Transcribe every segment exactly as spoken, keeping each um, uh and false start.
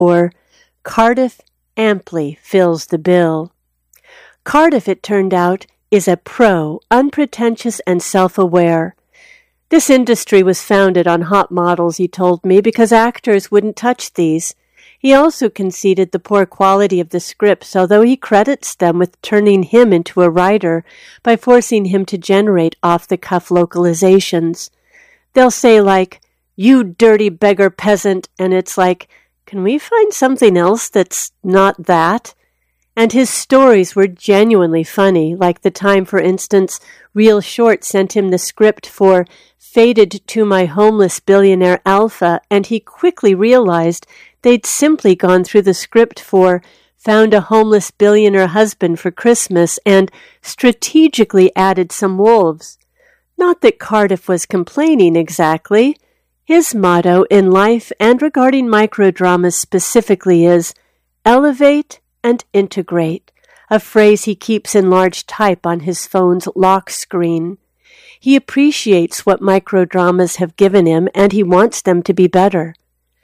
or Cardiff amply fills the bill. Cardiff, it turned out, is a pro, unpretentious and self-aware. This industry was founded on hot models, he told me, because actors wouldn't touch these. He also conceded the poor quality of the scripts, although he credits them with turning him into a writer by forcing him to generate off-the-cuff localizations. They'll say, like, "You dirty beggar peasant," and it's like, can we find something else that's not that? And his stories were genuinely funny, like the time, for instance, Real Short sent him the script for Fated to My Homeless Billionaire Alpha, and he quickly realized they'd simply gone through the script for Found a Homeless Billionaire Husband for Christmas and strategically added some wolves. Not that Cardiff was complaining exactly. His motto in life and regarding microdramas specifically is elevate and integrate, a phrase he keeps in large type on his phone's lock screen. He appreciates what microdramas have given him, and he wants them to be better.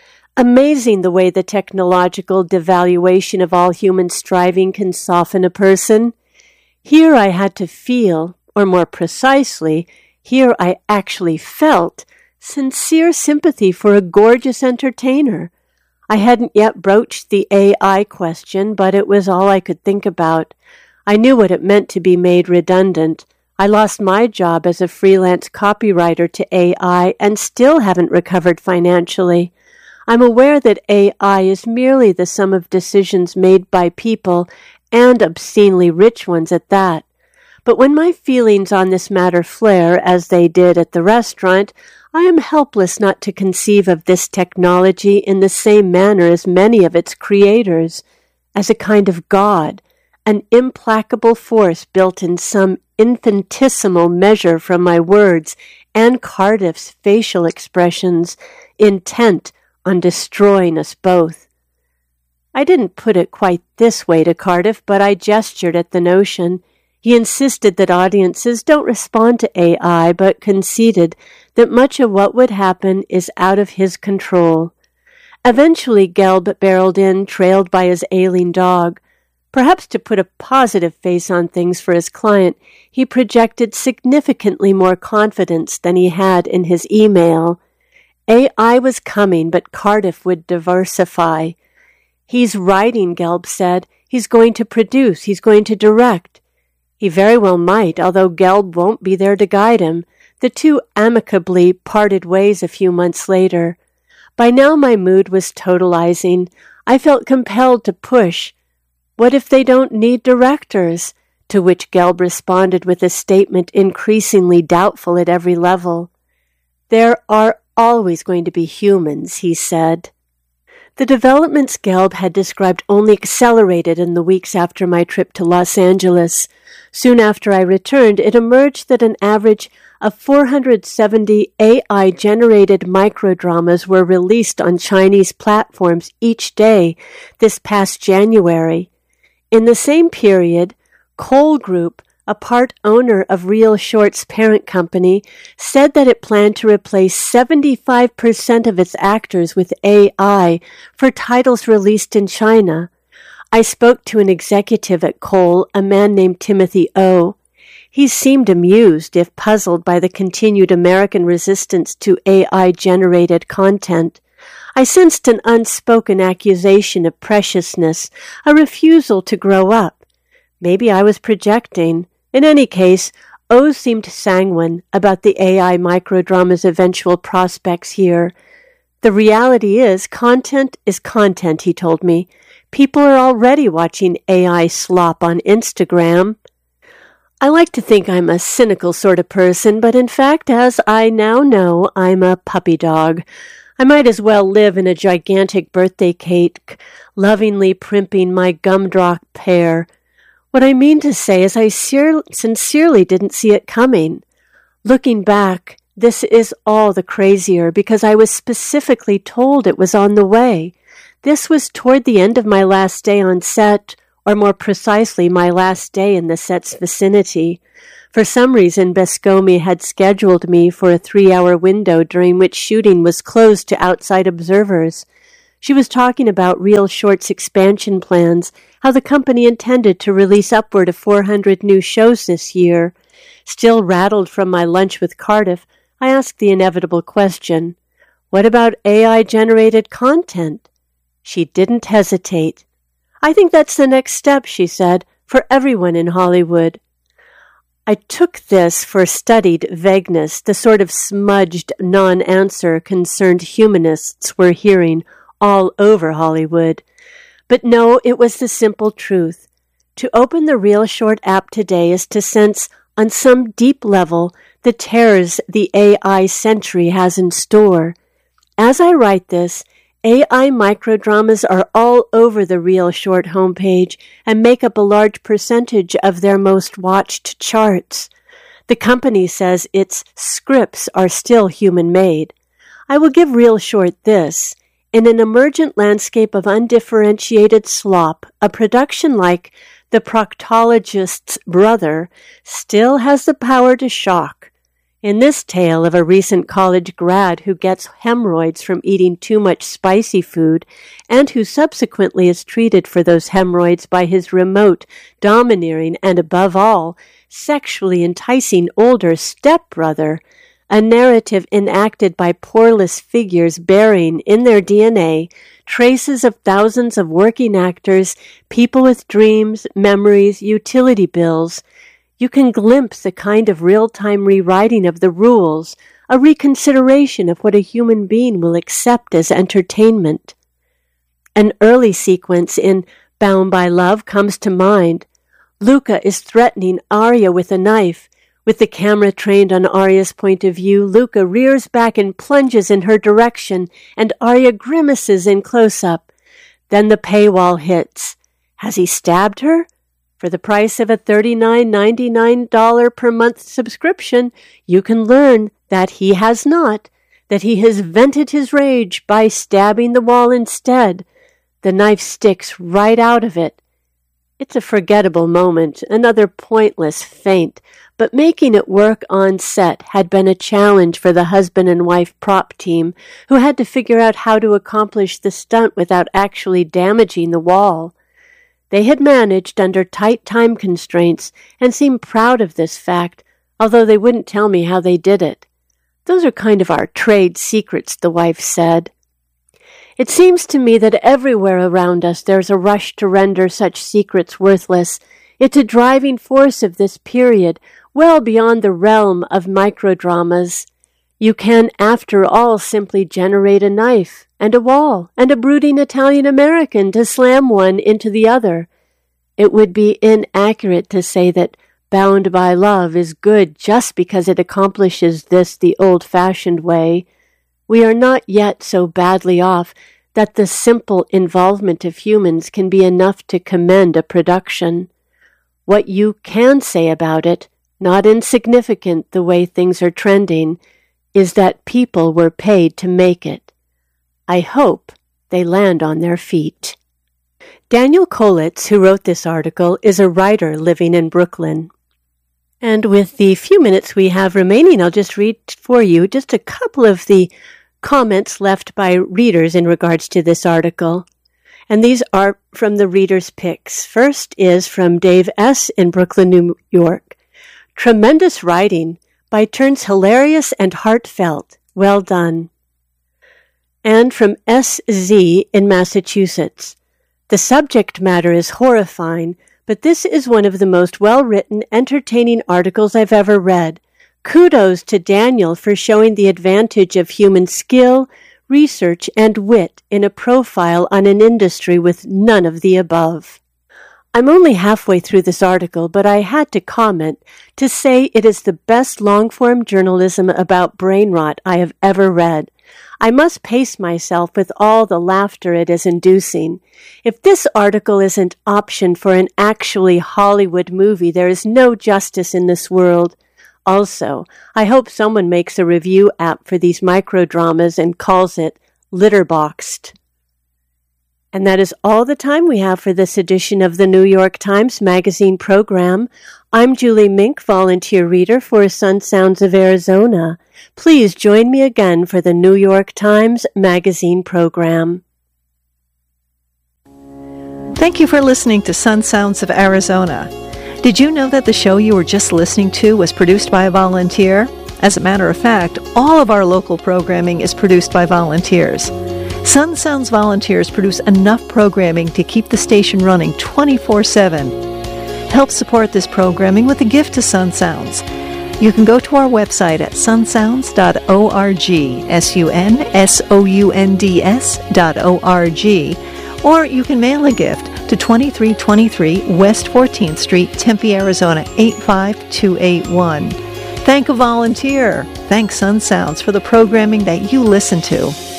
Amazing the way the technological devaluation of all human striving can soften a person. Here I had to feel, or more precisely, here I actually felt, sincere sympathy for a gorgeous entertainer. I hadn't yet broached the A I question, but it was all I could think about. I knew what it meant to be made redundant. I lost my job as a freelance copywriter to A I and still haven't recovered financially. I'm aware that A I is merely the sum of decisions made by people, and obscenely rich ones at that. But when my feelings on this matter flare, as they did at the restaurant, I am helpless not to conceive of this technology in the same manner as many of its creators, as a kind of God, an implacable force built in some infinitesimal measure from my words and Cardiff's facial expressions, intent on destroying us both. I didn't put it quite this way to Cardiff, but I gestured at the notion. He insisted that audiences don't respond to A I, but conceded that much of what would happen is out of his control. Eventually, Gelb barreled in, trailed by his ailing dog. Perhaps to put a positive face on things for his client, he projected significantly more confidence than he had in his email. A I was coming, but Cardiff would diversify. He's writing, Gelb said. He's going to produce. He's going to direct. He very well might, although Gelb won't be there to guide him. The two amicably parted ways a few months later. By now my mood was totalizing. I felt compelled to push. What if they don't need directors? To which Gelb responded with a statement increasingly doubtful at every level. There are always going to be humans, he said. The developments Gelb had described only accelerated in the weeks after my trip to Los Angeles. Soon after I returned, it emerged that an average of four hundred seventy A I-generated microdramas were released on Chinese platforms each day this past January. In the same period, Cole Group, a part owner of Real Short's parent company, said that it planned to replace seventy-five percent of its actors with A I for titles released in China. I spoke to an executive at Cole, a man named Timothy O. He seemed amused, if puzzled, by the continued American resistance to A I-generated content. I sensed an unspoken accusation of preciousness, a refusal to grow up. Maybe I was projecting. In any case, O seemed sanguine about the A I microdrama's eventual prospects here. The reality is, content is content, he told me. People are already watching A I slop on Instagram. I like to think I'm a cynical sort of person, but in fact, as I now know, I'm a puppy dog. I might as well live in a gigantic birthday cake, lovingly primping my gumdrop pear. What I mean to say is I ser- sincerely didn't see it coming. Looking back, this is all the crazier because I was specifically told it was on the way. This was toward the end of my last day on set, or more precisely, my last day in the set's vicinity. For some reason, Bascomi had scheduled me for a three-hour window during which shooting was closed to outside observers. She was talking about Real Short's expansion plans, how the company intended to release upward of four hundred new shows this year. Still rattled from my lunch with Cardiff, I asked the inevitable question, what about A I-generated content? She didn't hesitate. I think that's the next step, she said, for everyone in Hollywood. I took this for studied vagueness, the sort of smudged non-answer concerned humanists were hearing all over Hollywood. But no, it was the simple truth. To open the Real Short app today is to sense, on some deep level, the terrors the A I century has in store. As I write this, A I microdramas are all over the Real Short homepage and make up a large percentage of their most watched charts. The company says its scripts are still human-made. I will give Real Short this. In an emergent landscape of undifferentiated slop, a production like The Proctologist's Brother still has the power to shock. In this tale of a recent college grad who gets hemorrhoids from eating too much spicy food and who subsequently is treated for those hemorrhoids by his remote, domineering, and above all, sexually enticing older stepbrother, a narrative enacted by poreless figures bearing in their D N A traces of thousands of working actors, people with dreams, memories, utility bills. You can glimpse a kind of real-time rewriting of the rules, a reconsideration of what a human being will accept as entertainment. An early sequence in Bound by Love comes to mind. Luca is threatening Arya with a knife. With the camera trained on Arya's point of view, Luca rears back and plunges in her direction, and Arya grimaces in close-up. Then the paywall hits. Has he stabbed her? For the price of a thirty-nine ninety-nine per month subscription, you can learn that he has not, that he has vented his rage by stabbing the wall instead. The knife sticks right out of it. It's a forgettable moment, another pointless feint, but making it work on set had been a challenge for the husband and wife prop team, who had to figure out how to accomplish the stunt without actually damaging the wall. They had managed under tight time constraints and seemed proud of this fact, although they wouldn't tell me how they did it. Those are kind of our trade secrets, the wife said. It seems to me that everywhere around us there's a rush to render such secrets worthless. It's a driving force of this period, well beyond the realm of microdramas. You can, after all, simply generate a knife, and a wall, and a brooding Italian-American to slam one into the other. It would be inaccurate to say that Bound by Love is good just because it accomplishes this the old-fashioned way. We are not yet so badly off that the simple involvement of humans can be enough to commend a production. What you can say about it, not insignificant the way things are trending, is that people were paid to make it. I hope they land on their feet. Daniel Kolitz, who wrote this article, is a writer living in Brooklyn. And with the few minutes we have remaining, I'll just read for you just a couple of the comments left by readers in regards to this article. And these are from the readers' picks. First is from Dave S. in Brooklyn, New York. Tremendous writing, by turns hilarious and heartfelt. Well done. And from S Z in Massachusetts. The subject matter is horrifying, but this is one of the most well-written, entertaining articles I've ever read. Kudos to Daniel for showing the advantage of human skill, research, and wit in a profile on an industry with none of the above. I'm only halfway through this article, but I had to comment to say it is the best long-form journalism about brain rot I have ever read. I must pace myself with all the laughter it is inducing. If this article isn't optioned for an actually Hollywood movie, there is no justice in this world. Also, I hope someone makes a review app for these microdramas and calls it Litterboxed. And that is all the time we have for this edition of the New York Times Magazine program. I'm Julie Mink, volunteer reader for Sun Sounds of Arizona. Please join me again for the New York Times Magazine program. Thank you for listening to Sun Sounds of Arizona. Did you know that the show you were just listening to was produced by a volunteer? As a matter of fact, all of our local programming is produced by volunteers. Sun Sounds volunteers produce enough programming to keep the station running twenty-four seven. Help support this programming with a gift to Sun Sounds. You can go to our website at sun sounds dot org, S U N S O U N D S dot O R G, or you can mail a gift to twenty-three twenty-three West fourteenth Street, Tempe, Arizona, eight five two eight one. Thank a volunteer. Thank Sun Sounds for the programming that you listen to.